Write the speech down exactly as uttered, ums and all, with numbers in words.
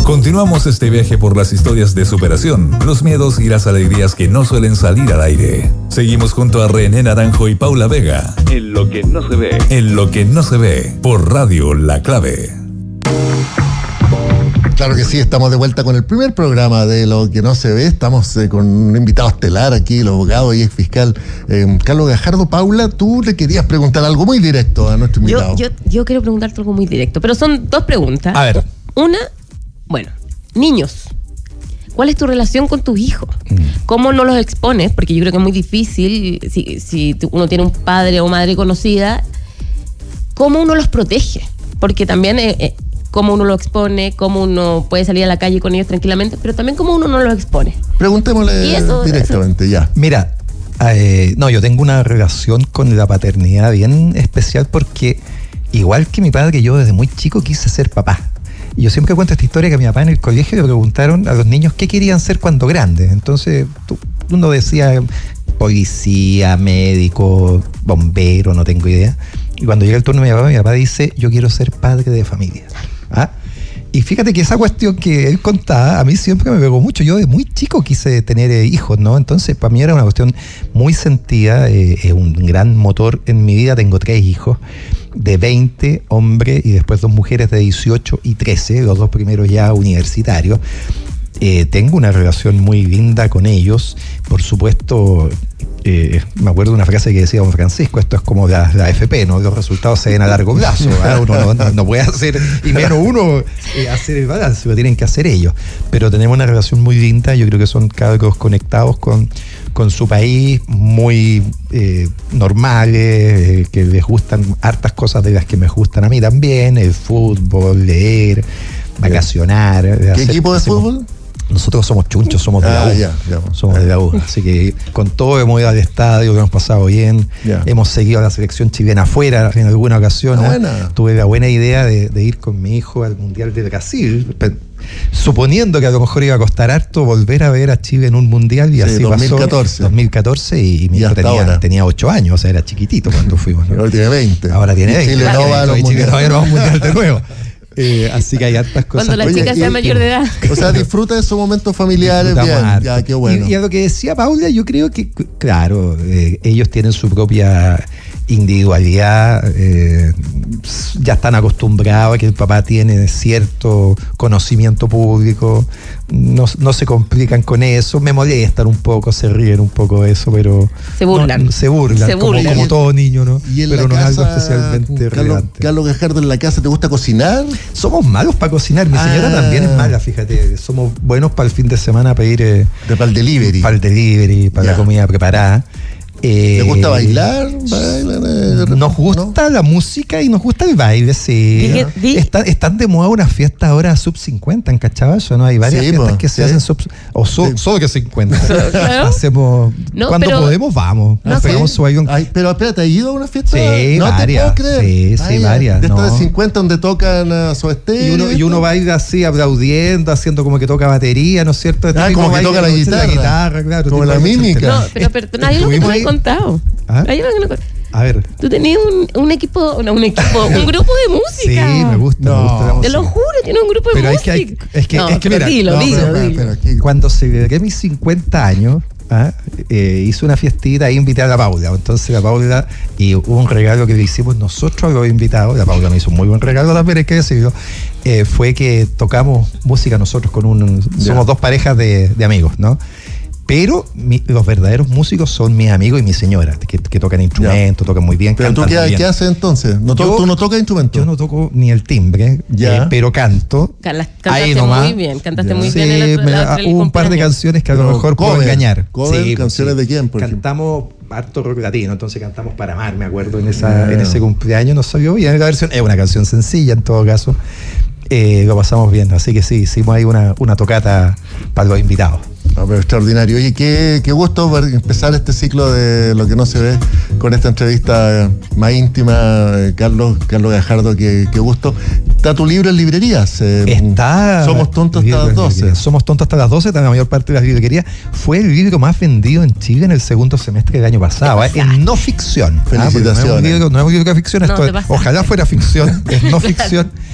Continuamos este viaje por las historias de superación, los miedos y las alegrías que no suelen salir al aire. Seguimos junto a René Naranjo y Paula Vega. En lo que no se ve. En lo que no se ve. Por Radio La Clave. Claro que sí, estamos de vuelta con el primer programa de Lo que no se ve. Estamos eh, con un invitado estelar aquí, el abogado y ex fiscal eh, Carlos Gajardo. Paula, tú le querías preguntar algo muy directo a nuestro invitado. Yo, yo, yo quiero preguntarte algo muy directo, pero son dos preguntas. A ver. Una, bueno, niños. ¿Cuál es tu relación con tus hijos? ¿Cómo no los expones? Porque yo creo que es muy difícil, si, si uno tiene un padre o madre conocida, ¿cómo uno los protege? Porque también... Eh, eh, cómo uno lo expone, cómo uno puede salir a la calle con ellos tranquilamente, pero también cómo uno no los expone. Preguntémosle eso, directamente, eso. ya. Mira, eh, no, yo tengo una relación con la paternidad bien especial porque, igual que mi padre, yo desde muy chico quise ser papá. Y yo siempre cuento esta historia que a mi papá en el colegio le preguntaron a los niños qué querían ser cuando grandes. Entonces, uno decía policía, médico, bombero, no tengo idea. Y cuando llega el turno de mi papá, mi papá dice, yo quiero ser padre de familia. ¿Ah? Y fíjate que esa cuestión que él contaba, a mí siempre me pegó mucho. Yo de muy chico quise tener eh, hijos, ¿no? Entonces, para mí era una cuestión muy sentida, eh, un gran motor en mi vida. Tengo tres hijos, de veinte, hombres, y después dos mujeres de dieciocho y trece, los dos primeros ya universitarios. Eh, tengo una relación muy linda con ellos. Por supuesto, eh, me acuerdo de una frase que decía don Francisco, esto es como la, la F P, ¿no? Los resultados se ven a largo plazo, ¿eh? Uno no, no puede hacer, y menos uno eh, hacer el balance, lo tienen que hacer ellos. Pero tenemos una relación muy linda, yo creo que son cabros conectados con, con su país, muy eh, normales, eh, que les gustan hartas cosas de las que me gustan a mí también, el fútbol, leer, vacacionar. ¿Qué hacer, equipo de hacemos, fútbol? Nosotros somos chunchos, somos de ah, la U. Ya, ya, somos ya. de la U. Así que con todo hemos ido al estadio, lo hemos pasado bien. Ya. Hemos seguido a la selección chilena afuera en alguna ocasión. Ah, buena. Tuve la buena idea de, de ir con mi hijo al Mundial de Brasil, suponiendo que a lo mejor iba a costar harto volver a ver a Chile en un Mundial, y sí, así dos mil catorce. pasó. dos mil catorce y, y mi y hijo tenía, tenía ocho años, o sea, era chiquitito cuando fuimos, ¿no? Ahora tiene veinte. Ahora tiene veinte. Chile no va a los y Chile todavía no va a un Mundial de nuevo. Eh, así que hay hartas cosas. Cuando la Oye, chica sea y, mayor de edad. O sea, disfruta de esos momentos familiares. Bien, ya, qué bueno. Y, y a lo que decía Paula, yo creo que, claro, eh, ellos tienen su propia individualidad, eh, ya están acostumbrados a que el papá tiene cierto conocimiento público, no, no se complican con eso, me molestan un poco, se ríen un poco de eso, pero se burlan, no, se burlan, se burlan. Como, como todo niño, ¿no? ¿Y en pero la no casa, es algo especialmente Carlos, relevante. Carlos Gajardo, en la casa, ¿te gusta cocinar? Somos malos para cocinar, mi señora ah. también es mala, fíjate, somos buenos para el fin de semana pedir eh, de para el delivery, para el delivery, para ya. la comida preparada. Eh, ¿Te gusta bailar? ¿Bailan, eh, nos gusta, ¿no?, la música y nos gusta el baile, sí. Dije, di... Está, están de moda unas fiestas ahora sub cincuenta en Cachaballo, ¿no? Hay varias sí, fiestas po, que se sí. hacen sub, o sub, sí. solo que cincuenta. ¿Claro? Hacemos, no, cuando pero, podemos, vamos. No, nos pegamos su avión. Ay, pero espérate, ¿has ido a una fiesta? Sí, no varias. te puedo creer. Sí, sí, Ay, varias. De no. estas de cincuenta donde tocan a su estéreo. Y uno, y uno baila así, aplaudiendo, haciendo como que toca batería, ¿no es cierto? Ah, como que toca la guitarra. La guitarra, claro. Como la mímica. No, pero, pero nadie lo que me ha contado. ¿Ah? A ver. Tú tenías un, un equipo, no, un equipo, un grupo de música. Sí, me gusta, no, me gusta la música. Te lo juro, tiene un grupo de pero música. Es que, hay, es que, no, es que mira, dilo, no, dilo, pero, dilo. Pero, pero, cuando celebré mis cincuenta años, ¿ah? eh, hice una fiestita e invité a la Paula. Entonces la Paula, y hubo un regalo que le hicimos nosotros a los invitados, la Paula me hizo un muy buen regalo también, hay que decirlo, eh, fue que tocamos música nosotros con un, somos yeah. dos parejas de, de amigos, ¿no? Pero mi, los verdaderos músicos son mis amigos y mi señora, que, que tocan instrumentos, tocan muy bien. ¿Pero tú qué, qué haces entonces? ¿No to, yo, ¿Tú no tocas instrumentos? Yo no toco ni el timbre, eh, pero canto. Cantaste ahí nomás. Muy bien, cantaste ya. muy sí, bien. El otro, me, la, hubo un par de canciones que a lo mejor puedo engañar. ¿Cover? Sí, ¿canciones sí. de quién? Por Cantamos harto rock latino, entonces cantamos Para Amar, me acuerdo, en, esa, yeah. en ese cumpleaños nos salió bien la versión. Es una canción sencilla en todo caso. Eh, lo pasamos bien, así que sí, hicimos ahí una, una tocata para los invitados. No, pero extraordinario. Oye, qué, qué gusto empezar este ciclo de Lo que no se ve con esta entrevista más íntima, Carlos, Carlos Gajardo, qué, qué gusto. ¿Está tu libro en librerías? Eh, Está. Somos tontos hasta las doce. Somos tontos hasta las doce, la mayor parte de las librerías. Fue el libro más vendido en Chile en el segundo semestre del año pasado, ¿eh? En no ficción. Felicitaciones. Ah, no, es un libro, no es un libro de ficción, no, esto es, ojalá fuera ficción, es no ficción.